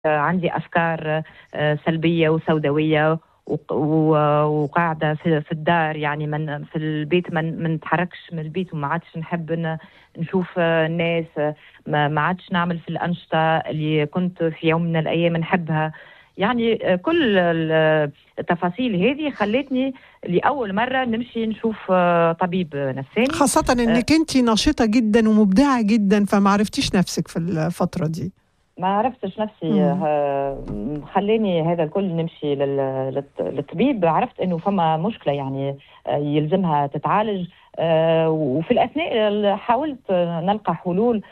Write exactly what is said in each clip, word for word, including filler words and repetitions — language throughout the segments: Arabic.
عندي أفكار سلبية وسوداوية وقاعدة في, في الدار، يعني من في البيت من من نتحركش من البيت، وما عادش نحب نشوف الناس، ما عادش نعمل في الأنشطة اللي كنت في يوم من الأيام نحبها. يعني كل التفاصيل هذه خلتني لأول مرة نمشي نشوف طبيب نفساني، خاصة أنك أنت نشيطة جدا ومبدعة جدا، فما عرفتيش نفسك في الفترة دي. ما عرفتش نفسي، خلاني هذا الكل نمشي للطبيب. عرفت انه فما مشكله يعني يلزمها تتعالج، وفي الاثناء حاولت نلقى حلول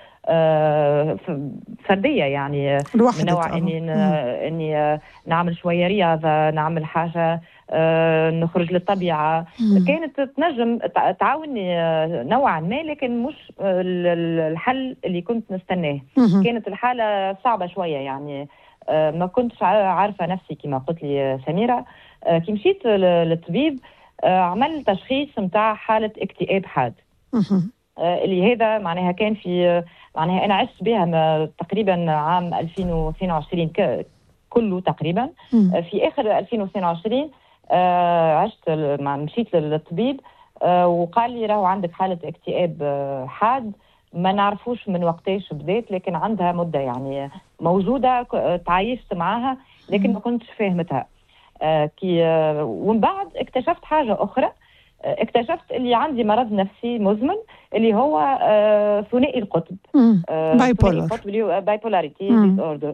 فرديه، يعني من نوع اني اني نعمل شويه رياضه، نعمل حاجه، نخرج للطبيعه. مم. كانت تنجم تعاوني نوعا ما، لكن مش الحل اللي كنت نستناه. مم. كانت الحاله صعبه شويه، يعني ما كنتش عارفه نفسي كما قلت لي سميره. كي مشيت للطبيب عمل تشخيص متاع حاله اكتئاب حاد. مم. اللي هذا معناها كان في معناها انا عشت بها تقريبا عام ألفين واثنين وعشرين كله تقريبا. مم. في اخر ألفين واثنين وعشرين عشت مشيت للطبيب وقال لي راهو عندك حاله اكتئاب حاد، ما نعرفوش من وقتاش بدات، لكن عندها مده يعني موجوده، تعايشت معاها لكن ما كنتش فاهمتها. كي ومن بعد اكتشفت حاجه اخرى، اكتشفت اللي عندي مرض نفسي مزمن اللي هو ثنائي القطب، باي بولار، باي بولاريتي ديس اوردر.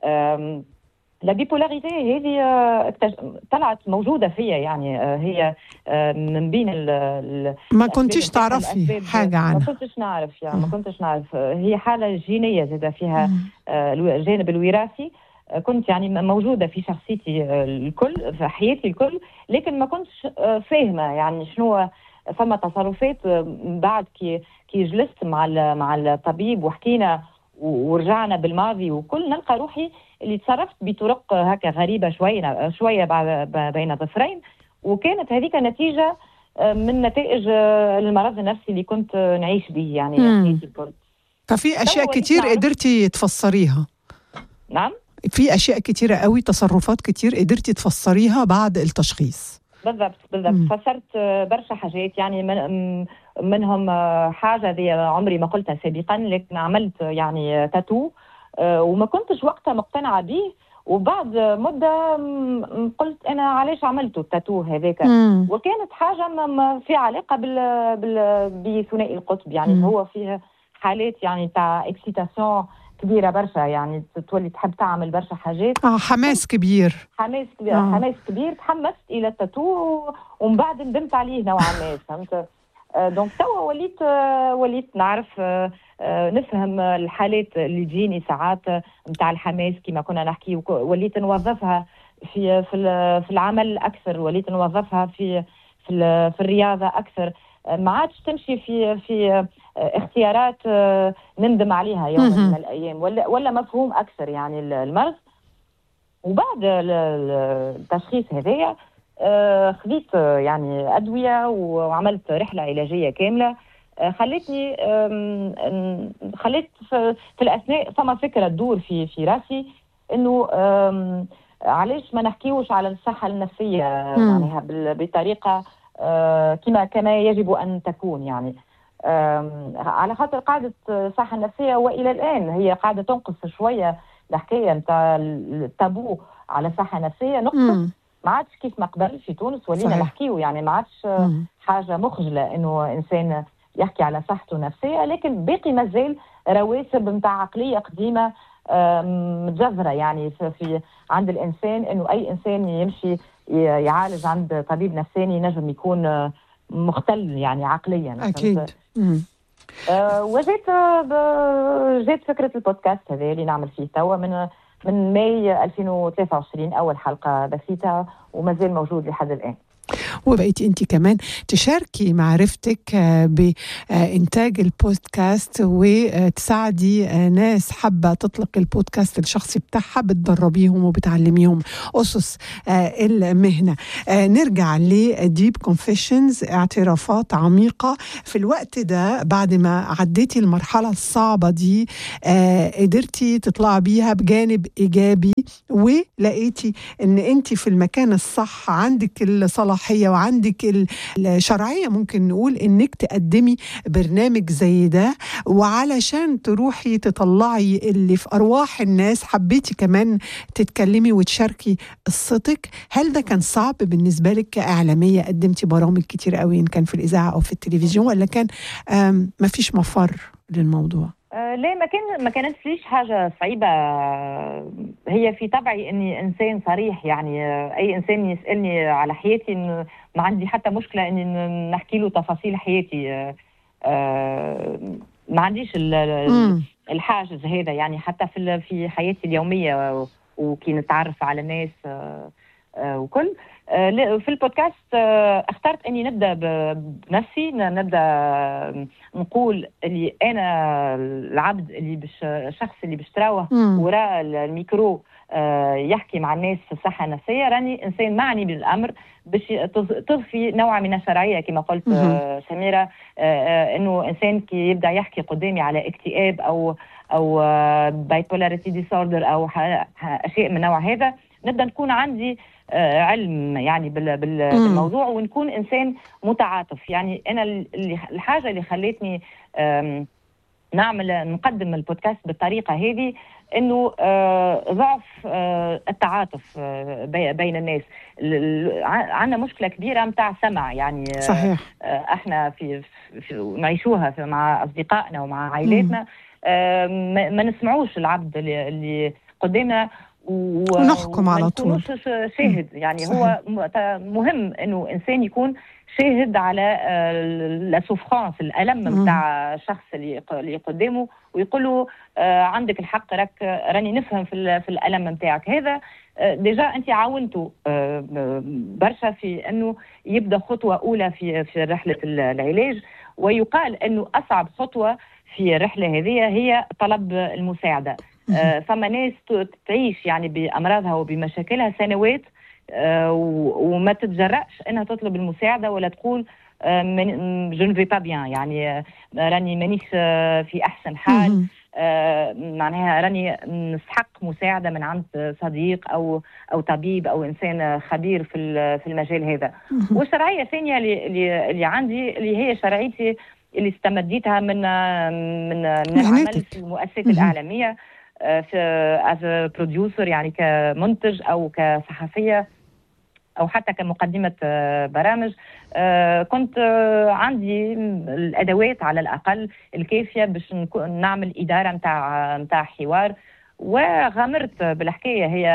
لا بيبولاريتي هذه طلعت موجوده فيا، يعني هي من بين ال ما كنتش تعرفي حاجه عنها. ما كنتش نعرف يعني ما كنتش نعرف هي حاله جينيه زاد فيها الجانب الوراثي. كنت يعني موجودة في شخصيتي الكل، في حياتي الكل، لكن ما كنتش فاهمة يعني شنو. فما تصرفات بعد كي كي جلست مع مع الطبيب وحكينا ورجعنا بالماضي وكل، نلقى روحي اللي تصرفت بطرق هكا غريبة شوية شوية بين ظفرين، وكانت هذيك نتيجة من نتائج المرض النفسي اللي كنت نعيش به يعني حياتي الكل. ففي أشياء كتير قدرتي تفسريها؟ نعم، في أشياء كتيرة قوي، تصرفات كتير قدرتي تفسريها بعد التشخيص. بالضبط بالضبط. فسرت برشا حاجات، يعني من منهم حاجة ذي عمري ما قلتها سابقا، لكن عملت يعني تاتو وما كنتش وقتها مقتنعة به، وبعد مدة قلت أنا علاش عملت التاتو هذاك، وكانت حاجة في علاقة بال بثنائي القطب، يعني مم. هو فيه حالات يعني تاع اكسيتاسيون كبيرة برشا، يعني تولي تحب تعمل برشا حاجات. آه حماس كبير. حماس كبير. آه. حماس كبير. تحمست إلى التاتو ومن بعد ندمت عليه نوعا ما، فهمت؟ آه دونك توا وليت آه وليت نعرف آه آه نفهم الحالات اللي تجيني ساعات متاع الحماس كما كنا نحكي، وليت نوظفها في في في العمل أكثر، وليت نوظفها في في في الرياضة أكثر. ما عادش تمشي في في اختيارات نندم عليها يوم من الأيام، ولا ولا مفهوم أكثر يعني المرض. وبعد التشخيص هذايا خذيت يعني أدوية وعملت رحلة علاجية كاملة، خلتني خليت في الأثناء فما فكرة تدور في في راسي إنه علاش ما نحكيوش على الصحة النفسية معناها بطريقة كما كما يجب أن تكون، يعني على خاطر قاعدة الصحة النفسية وإلى الآن هي قاعدة تنقص شوية. الحكاية نتاع التابو على الصحة النفسية نقص، ما عادش كيف ما قبل في تونس ولينا نحكيو، يعني ما عادش حاجة مخجلة إنه إنسان يحكي على صحته النفسية، لكن باقي مازال رواسب نتاع عقلية قديمة متجذرة يعني في, في عند الإنسان، إنه أي إنسان يمشي يعالج عند طبيب نفساني نجم يكون مختل يعني عقليا. أكيد. أه وجدت جات فكرة البودكاست هذا اللي نعمل فيه توا من من ماي ألفين وثلاثة وعشرين، أول حلقة بسيطة ومازال موجود لحد الآن. وبقيتي أنت كمان تشاركي معرفتك بإنتاج البودكاست وتساعدي ناس حابة تطلق البودكاست الشخصي بتاعها، بتدربيهم وبتعلميهم أسس المهنة. نرجع لديب كونفيشنز، اعترافات عميقة. في الوقت ده بعد ما عديتي المرحلة الصعبة دي قدرتي تطلع بيها بجانب إيجابي، ولقيتي أن أنت في المكان الصح، عندك الصلاحية وعندك الشرعية ممكن نقول انك تقدمي برنامج زي ده. وعلشان تروحي تطلعي اللي في ارواح الناس حبيتي كمان تتكلمي وتشاركي قصتك. هل ده كان صعب بالنسبة لك كإعلامية؟ قدمتي برامج كتير قوي ان كان في الإذاعة او في التلفزيون، ولا كان ما فيش مفر للموضوع؟ آه ليه ما كان ما كانت ليش حاجة صعيبة. هي في طبعي إني إنسان صريح، يعني آه أي إنسان يسألني على حياتي ما عندي حتى مشكلة إني نحكي له تفاصيل حياتي. آه آه ما عنديش الحاجز هذا، يعني حتى في في حياتي اليومية وكي نتعرف على الناس آه آه وكل. آه في البودكاست آه اخترت اني نبدا بنفسي، نبدا نقول اللي انا العبد اللي بش الشخص اللي بيشتراوه وراء الميكرو آه يحكي مع الناس في الصحه النفسيه. راني انسان معني بالامر باش تضفي نوع من الشرعيه كما قلت آه سميره. آه آه انه انسان كي يبدا يحكي قدامي على اكتئاب او او بايبولاريتي ديسوردر او اشياء من نوع هذا، نبدا نكون عندي آه علم يعني بال بال بالموضوع، ونكون انسان متعاطف. يعني انا اللي الحاجه اللي خلتني نعمل نقدم البودكاست بالطريقه هذه انه آه ضعف آه التعاطف آه بين الناس. عندنا مشكله كبيره متاع سمع، يعني صحيح. آه احنا في, في نعيشوها في مع اصدقائنا ومع عائلاتنا. آه ما نسمعوش العبد اللي, اللي قدامنا ونحكم على طول شاهد. يعني صحيح. هو مهم انه انسان يكون شاهد على السوفرانس الالم نتاع الشخص اللي قدامه، ويقول له عندك الحق، راك راني نفهم في في الالم نتاعك هذا. ديجا انت عاونته برشا في انه يبدا خطوه اولى في في رحله العلاج. ويقال انه اصعب خطوه في الرحله هذه هي طلب المساعده. آه فما ناس تعيش يعني بأمراضها وبمشاكلها سنوات آه وما تتجرأش انها تطلب المساعدة ولا تقول آه جو نفي با بيان، يعني آه راني مانيش آه في احسن حال، آه معناها راني نستحق مساعدة من عند صديق او او طبيب او انسان خبير في في المجال هذا. والشرعية الثانية اللي اللي عندي اللي هي شرعيتي اللي استمديتها من من من العمل في المؤسسات الإعلامية في از بروديوسر، يعني كمنتج او كصحفيه او حتى كمقدمه برامج. كنت عندي الادوات على الاقل الكافيه باش نعمل اداره نتاع نتاع حوار. وغامرت بالحكايه، هي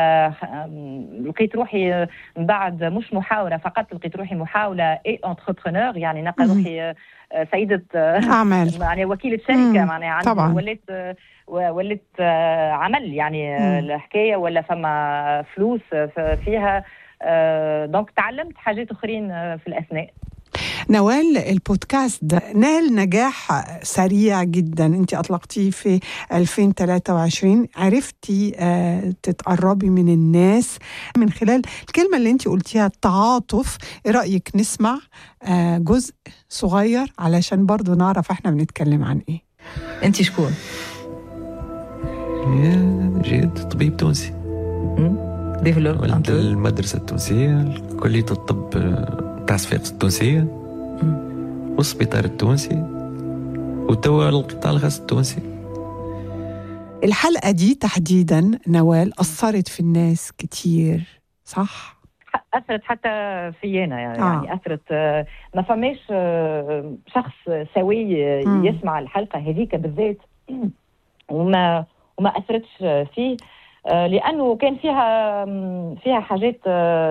لقيت روحي من بعد مش محاوره فقط، لقيت روحي محاوله اي انتربرونور، يعني نلقى روحي سيده اعمال، يعني وكيله شركه، معناها عندي وليت وليت عمل، يعني مم. الحكايه ولا فما فلوس فيها. دونك تعلمت حاجات اخرين في الاثناء. نوال، البودكاست ده نال نجاح سريع جدا، انت اطلقتيه في ألفين وثلاثة وعشرين. عرفتي آه تتقربي من الناس من خلال الكلمة اللي انت قلتيها التعاطف. ايه رأيك نسمع آه جزء صغير علشان برضو نعرف احنا بنتكلم عن ايه؟ انت شكون؟ جيد طبيب تونسي، ولد المدرسة التونسية، كلية الطب تاع صفاقس التونسية، والسبيطار التونسي، وتوا القطاع الخاص التونسي. الحلقة دي تحديدا نوال أثرت في الناس كتير، صح؟ أثرت حتى في أنا، يعني, آه. يعني أثرت. ما فماش شخص سوي يسمع الحلقة هذيك بالذات وما وما أثرتش فيه، لأنه كان فيها فيها حاجات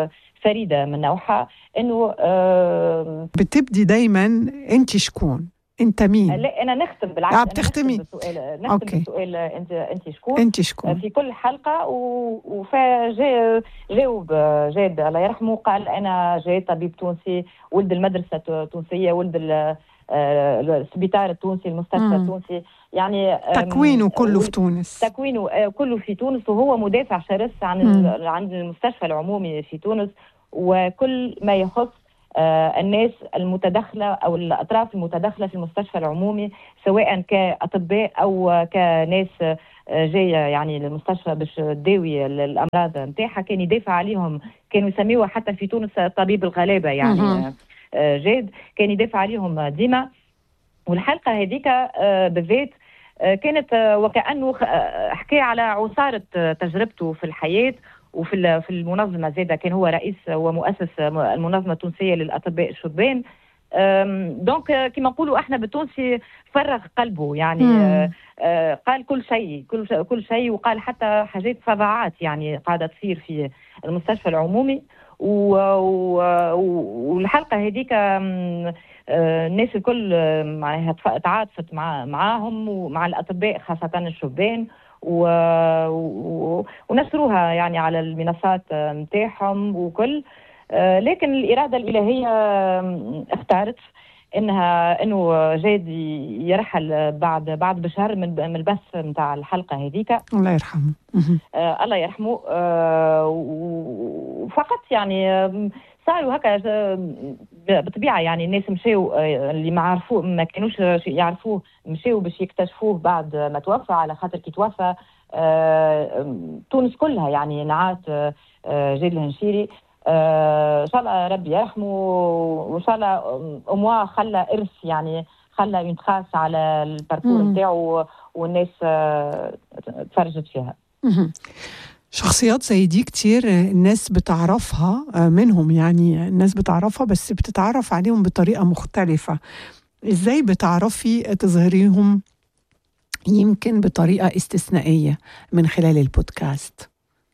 فريدة من نوعها. إنه بتبدي دايما أنت شكون، انت مين؟ لا انا نختم بالعكس. اه بتختمي. نختم بالسؤال نختم بالسؤال انت انت شكون؟ انت شكون؟ في كل حلقه وفجاء جاوب جاد الله يرحمه، قال انا جاد طبيب تونسي، ولد المدرسه التونسيه، ولد السبيطار التونسي، المستشفى مم. التونسي، يعني تكوينه كله في تونس. تكوينه كله في تونس، وهو مدافع شرس عن عن المستشفى العمومي في تونس، وكل ما يخص آه الناس المتدخلة أو الأطراف المتدخلة في المستشفى العمومي، سواء كأطباء أو كناس آه جاية يعني للمستشفى باش تداوي الأمراض نتاعها، كان يدافع عليهم. كانوا يسميوها حتى في تونس طبيب الغلابة، يعني آه جاد كان يدافع عليهم ديما. والحلقة هذيك آه بالذات آه كانت آه وكأنه حكى على عصارة تجربته في الحياة وفي في المنظمه زاده. كان هو رئيس ومؤسس المنظمه التونسيه للاطباء الشبان. دونك كما نقولوا احنا بالتونسي فرغ قلبه، يعني مم. قال كل شيء كل كل شيء، وقال حتى حاجات فظاعات يعني قاعده تصير في المستشفى العمومي. والحلقه هذيك الناس الكل معناها تعاطفت مع معاهم ومع الاطباء خاصه الشبان، و... و... ونشروها يعني على المنصات متاعهم وكل. آه لكن الإرادة الإلهية اختارت إنها إنه جاد يرحل بعد بعد بشهر من من البث متاع الحلقة هذيك. الله يرحمه. آه الله يرحمه. آه وفقط يعني صاروا هكا بطبيعة، يعني الناس مشاو اللي ما عرفوه ما كانوش يعرفوه مشاو باش يكتشفوه بعد ما توفى، على خاطر كي توفى آه تونس كلها يعني نعات آه جاد الهنشيري. آه ان شاء الله ربي يرحمه، وان شاء الله اموا خلى ارث، يعني خلى ينتخاص على الباركور نتاعو والناس آه تفرجت فيها. شخصيات زي دي كتير الناس بتعرفها منهم، يعني الناس بتعرفها بس بتتعرف عليهم بطريقة مختلفة. ازاي بتعرفي تظهريهم يمكن بطريقة استثنائية من خلال البودكاست؟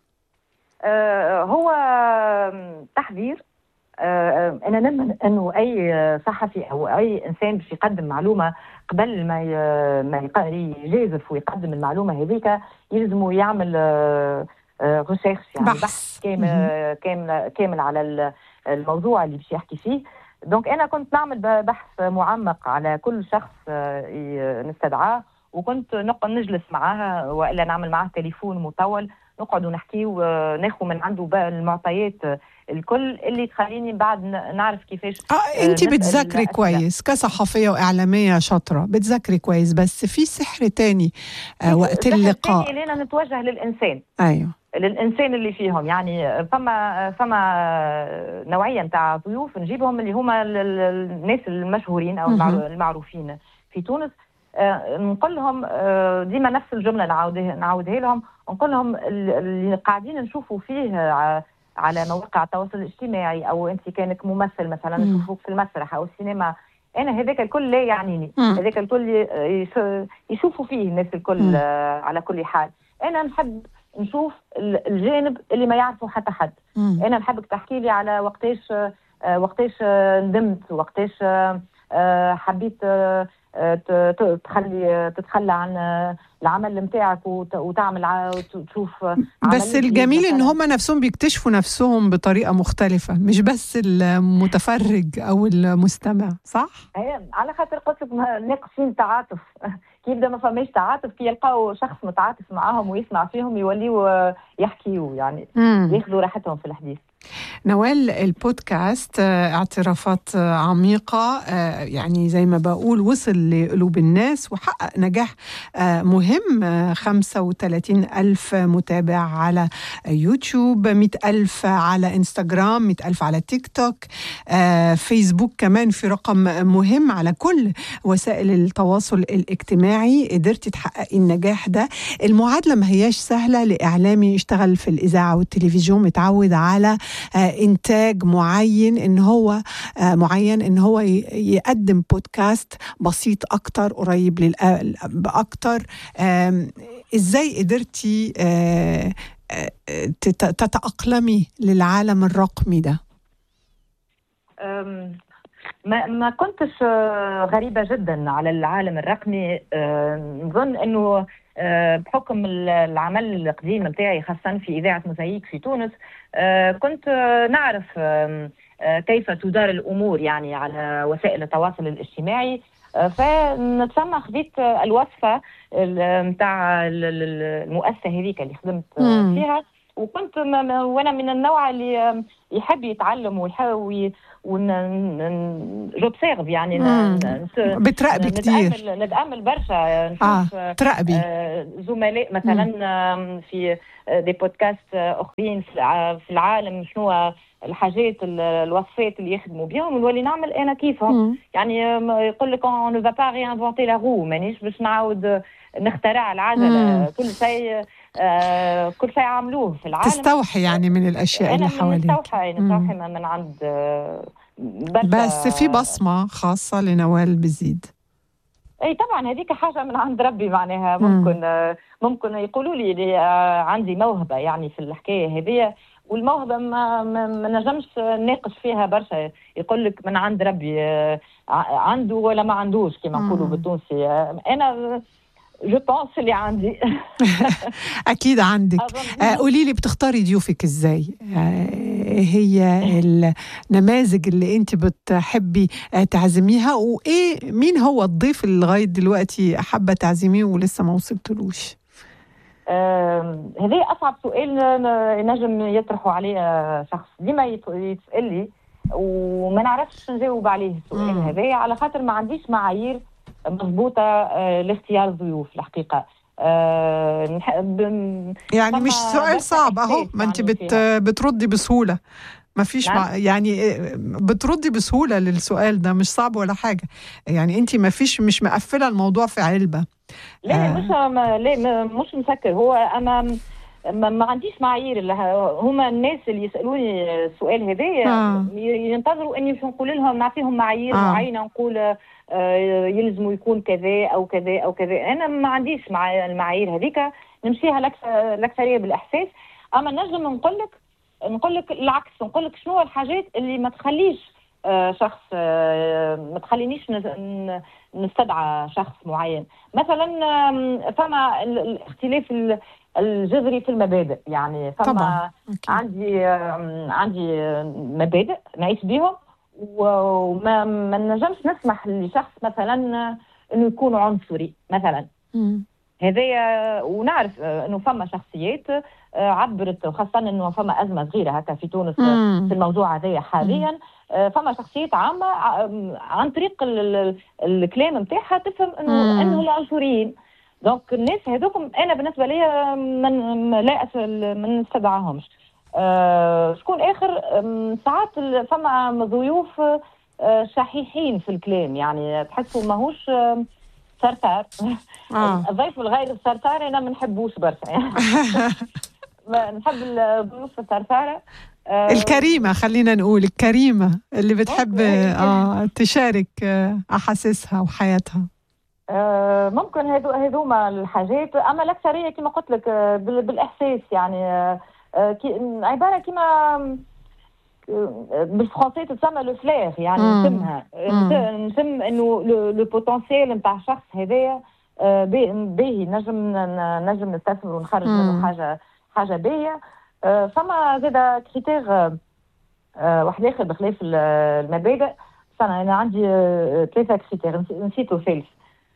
آه هو تحذير. آه أنا نؤمن أنه أي صحفي أو أي إنسان باش يقدم معلومة قبل ما ما يجازف ويقدم المعلومة هذيك يلزم يعمل آه ريسيرش، يعني بحث, بحث كامل كامل كامل على الموضوع اللي باش يحكي فيه. دونك أنا كنت نعمل بحث معمق على كل شخص نستدعاه، وكنت نجلس معاه وإلا نعمل معاه تليفون مطول، نقعد ونحكي وناخذ من عنده بقى المعطيات الكل اللي تخليني بعد نعرف كيفاش. اه انت بتذكري كويس كصحفية وإعلامية شاطرة، بتذكري كويس، بس في سحر تاني آه وقت اللقاء. السحر التاني لنا نتوجه للإنسان. أيوه، للإنسان اللي فيهم، يعني فما فما نوعية نتاع ضيوف نجيبهم اللي هما الناس المشهورين أو المعروفين في تونس. آه نقول لهم آه ديما نفس الجملة نعاودها نعاودها لهم، نقول لهم اللي قاعدين نشوفوا فيه على مواقع التواصل الاجتماعي، أو أنت كانك ممثل مثلا نشوفوك في المسرح أو السينما، أنا هذاك الكل لا يعنيني، هذاك الكل يشوفوا فيه الناس الكل آه على كل حال. أنا نحب نشوف الجانب اللي ما يعرفه حتى حد. مم. أنا نحبك تحكي لي على وقتاش آه وقتاش آه ندمت، وقتاش آه حبيت آه تخلي تتخلى عن العمل متاعك وتعمل وتشوف. بس الجميل ان هم نفسهم بيكتشفوا نفسهم بطريقة مختلفة، مش بس المتفرج او المستمع، صح؟ هي على خاطر قلت لك ناقصين تعاطف. كيف ده ما فماش تعاطف، كي يلقاو شخص متعاطف معاهم ويسمع فيهم يوليوا يحكيوا، يعني ياخذوا راحتهم في الحديث. نوال، البودكاست اعترافات عميقة، يعني زي ما بقول وصل لقلوب الناس وحقق نجاح مهم. خمسة وثلاثين ألف متابع على يوتيوب، مئة ألف على إنستغرام، مئة ألف على تيك توك، فيسبوك كمان في رقم مهم، على كل وسائل التواصل الاجتماعي قدرتي تحققي النجاح ده. المعادلة ما هياش سهلة لإعلامي يشتغل في الإذاعة والتلفزيون، متعود على إنتاج معين إن هو معين إن هو يقدم بودكاست بسيط أكتر، قريب للأكتر. إزاي قدرتي تتأقلمي للعالم الرقمي ده؟ ما ما كنتش غريبة جدا على العالم الرقمي. نظن انه بحكم العمل القديم متاعي خاصة في إذاعة موزايك في تونس، كنت نعرف كيف تدار الأمور يعني على وسائل التواصل الاجتماعي، فنتسمى خذيت الوصفة متاع المؤسسة هذيك اللي خدمت فيها، وكنت وانا من النوع اللي يحب يتعلم ويحاول جوبسيرف يعني بتراقبي كتير، نتأمل برشا، نشوف آه، تراقبي آه زملاء مثلا مم. في دي بودكاست اخرين في العالم، شنو الحاجات الوصفات اللي يخدموا بهم، ونولي نعمل انا كيفهم. مم. يعني يقول لك اون نو فا با ريانفونتي لا رو، مانيش باش نعاود نخترع العجله. مم. كل شيء آه كل شيء عملوه في العالم تستوحي يعني من الاشياء اللي حواليك. انا نستوحي نستوحي من عند بس في بصمه خاصه لنوال بزيد. اي طبعا هذيك حاجه من عند ربي، معناها ممكن مم. ممكن يقولوا لي عندي موهبه يعني في الحكايه هذه، والموهبه ما, ما, ما نجمش ناقش فيها برشا، يقول لك من عند ربي عنده ولا ما عندوش كما نقولوا بالتونسي. انا جو بونس اللي عندي. اكيد عندك. آه قولي لي بتختاري ضيوفك ازاي؟ آه هي النماذج اللي انت بتحبي آه تعزميها، وايه مين هو الضيف اللي لغايه دلوقتي حابه تعزميه ولسه ما وصلتلوش؟ آه هذا اصعب سؤال نجم يطرحوا عليه شخص ديما يتسال لي وما نعرفش نجاوب عليه السؤال هذا، على خاطر ما عنديش معايير مضبوطة آه لاختيار الضيوف الحقيقة. آه يعني مش سؤال صعب اهو، ما انت بت بتردي بسهولة، ما فيش نعم؟ مع يعني بتردي بسهولة للسؤال ده، مش صعب ولا حاجة يعني. انت ما فيش مش مقفلة الموضوع في علبة. لا آه. مش ما لا مش مسكر هو. انا ما, ما عنديش معايير. اللي هما الناس اللي يسألوني السؤال هذا آه. ينتظروا اني باش نقول لهم نعطيهم معايير آه. معينة، نقول آه يلزموا يكون كذا او كذا او كذا. انا ما عنديش مع المعايير هذيك، نمشيها الاكثريه بالاحساس. اما نجم نقول لك نقول لك العكس، نقول لك شنو الحاجات اللي ما تخليش آه شخص آه ما تخلينيش نستدعى شخص معين. مثلا فما الاختلاف الجذري في المبادئ، يعني فما طبعا. عندي عندي مبادئ نعيش بيهم، وما ما نجمش نسمح لشخص مثلا انه يكون عنصري مثلا. هذا ونعرف انه فما شخصيات عبرت، خاصه انه فما ازمه صغيره هكا في تونس مم. في الموضوع هذا حاليا. مم. فما شخصيات عامه عن طريق الكلام نتاعها تفهم انه انه العنصريين. دونك الناس هذوكم انا بالنسبه لي من لا ما نستدعاهمش. أه شكون اخر ساعات فما ضيوف أه شحيحين في الكلام، يعني تحسوا ماهوش سرسار. آه. الضيف الغير السرسار انا ما نحبوش برشا يعني. نحب الضيوف السرساره أه الكريمه، خلينا نقول الكريمه اللي بتحب اه تشارك احاسيسها وحياتها. أه ممكن هذو هذوما الحاجات. اما الاكثريه كما قلت لك بالاحساس، يعني أه عباره كما بالفرنسي تسمى لو فلير، يعني نسمها نسم انه لو بوتنسيال نتاع الشخص هذايا باهي، نجم نجم نستثمر ونخرج منه حاجه حاجه باهيه. أه فما زاد كريتير أه واحد اخر بخلاف المبادئ. انا عندي ثلاثه كريتير نسيتو ثالث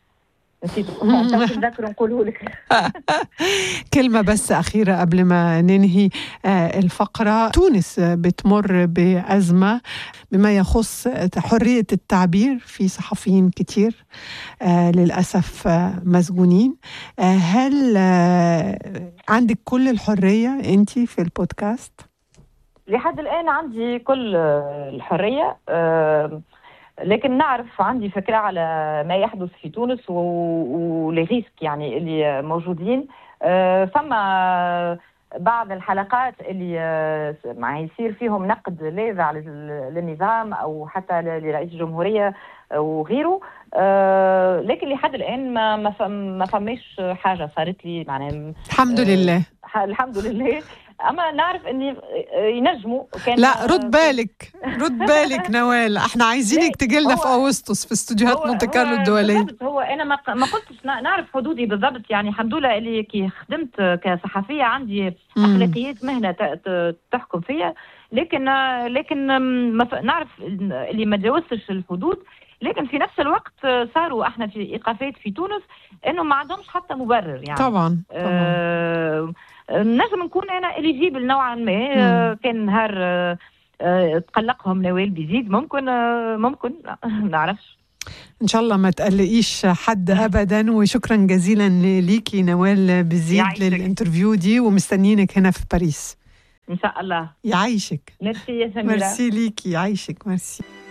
نسيت نقوله لك. كلمة بس أخيرة قبل ما ننهي الفقرة. تونس بتمر بأزمة بما يخص حرية التعبير، في صحفيين كتير للأسف مسجونين. هل عندك كل الحرية أنت في البودكاست؟ لحد الآن عندي كل الحرية، لكن نعرف عندي فكرة على ما يحدث في تونس وللريسك يعني اللي موجودين. أه فما بعض الحلقات اللي ما يصير فيهم نقد لاذع للنظام أو حتى لرئيس الجمهورية وغيره. أه لكن لحد الآن ما ما فماش حاجة صارت لي، معناها الحمد لله. أه الحمد لله. اما نعرف اني ينجموا كان لا رد بالك رد بالك نوال، احنا عايزينك تجي لنا في اغسطس في استوديوهات مونte كارلو الدوليه. هو انا ما ما قلتش نعرف حدودي بالضبط، يعني الحمد لله اللي كي خدمت كصحفيه عندي اخلاقيات مهنه تحكم فيها، لكن لكن نعرف اللي ما تجاوزتش الحدود. لكن في نفس الوقت صاروا احنا في ايقافات في تونس انه ما عندهمش حتى مبرر يعني. طبعا, طبعاً. آه نجم نكون انا اليجيبل نوعا ما. آه كان نهار آه آه تقلقهم نوال بيزيد ممكن آه ممكن ما نعرفش. ان شاء الله ما تقلقيش حد ابدا. وشكرا جزيلا ليكي نوال بيزيد للانترفيو دي، ومستنيينك هنا في باريس ان شاء الله. يعيشك. ميرسي يا سميرة. ميرسي ليكي، يعيشك. ميرسي.